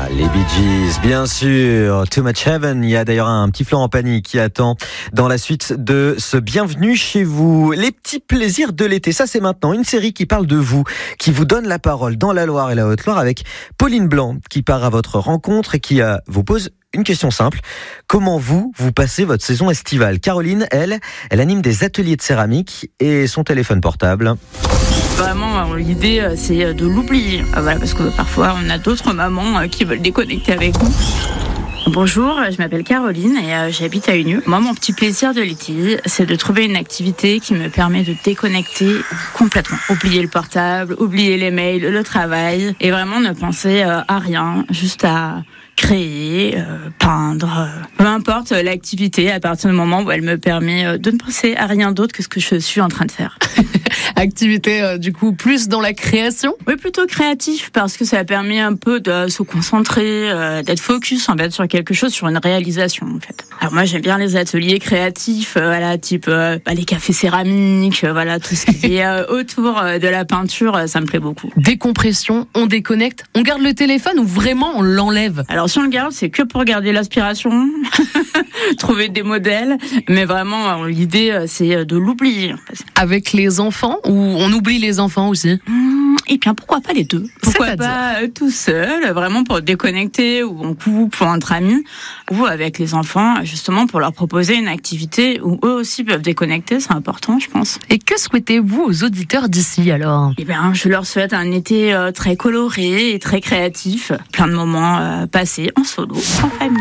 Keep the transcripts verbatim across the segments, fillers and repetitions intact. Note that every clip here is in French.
les Bee Gees, bien sûr. Too Much Heaven. Il y a d'ailleurs un petit Florent Pagny qui attend dans la suite de ce Bienvenue chez vous. Les petits plaisirs de l'été, ça c'est maintenant. Une série qui parle de vous, qui vous donne la parole dans la Loire et la Haute-Loire avec Pauline Blanc qui part à votre rencontre et qui euh, vous pose une question simple. Comment vous, vous passez votre saison estivale? Caroline, elle, elle anime des ateliers de céramique et son téléphone portable. Vraiment, l'idée, c'est de l'oublier. Voilà, parce que parfois, on a d'autres mamans qui veulent déconnecter avec nous. Bonjour, je m'appelle Caroline et j'habite à Unieux. Moi, mon petit plaisir de l'été, c'est de trouver une activité qui me permet de déconnecter complètement. Oublier le portable, oublier les mails, le travail et vraiment ne penser à rien, juste à créer, euh, peindre, euh, peu importe l'activité à partir du moment où elle me permet de ne penser à rien d'autre que ce que je suis en train de faire. Activité euh, du coup plus dans la création? Oui, plutôt créatif parce que ça permet un peu de se concentrer, euh, d'être focus en fait sur quelque chose, sur une réalisation en fait. Alors moi j'aime bien les ateliers créatifs, euh, voilà, type euh, bah, les cafés céramiques, euh, voilà tout ce qui est euh, autour euh, de la peinture, euh, ça me plaît beaucoup. Décompression, on déconnecte, on garde le téléphone ou vraiment on l'enlève? Alors si on le garde, c'est que pour garder l'inspiration, trouver des modèles, mais vraiment l'idée c'est de l'oublier. Avec les enfants ou on oublie les enfants aussi? mmh, Et bien pourquoi pas les deux? Pourquoi pas euh, tout seul, vraiment pour déconnecter ou en couple ou entre amis, ou avec les enfants justement pour leur proposer une activité où eux aussi peuvent déconnecter, c'est important je pense. Et que souhaitez-vous aux auditeurs d'ici alors? Eh bien je leur souhaite un été euh, très coloré et très créatif, plein de moments euh, passés en solo, en famille.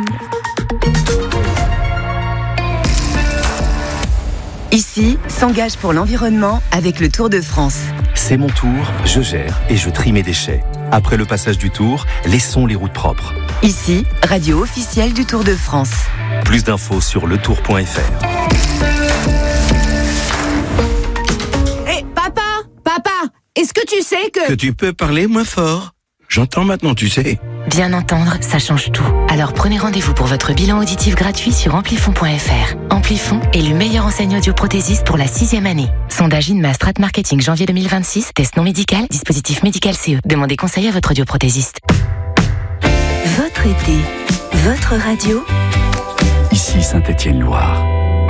Ici, s'engage pour l'environnement avec le Tour de France. C'est mon tour, je gère et je trie mes déchets. Après le passage du Tour, laissons les routes propres. Ici, radio officielle du Tour de France. Plus d'infos sur le tour point f r. Hé, hey, papa, papa, est-ce que tu sais que... Que tu peux parler moins fort? J'entends maintenant, tu sais. Bien entendre, ça change tout. Alors prenez rendez-vous pour votre bilan auditif gratuit sur amplifon point f r. Amplifon, élu meilleure enseigne audioprothésiste pour la sixième année. Sondage Inma Strat Marketing janvier deux mille vingt-six. Test non médical, dispositif médical C E. Demandez conseil à votre audioprothésiste. Votre été, votre radio. Ici Saint-Étienne-Loire.